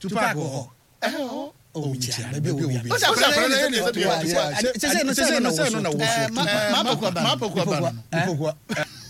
Tupac ho o ntia na be obi o sa fere na ye se no na wo so ma pokwa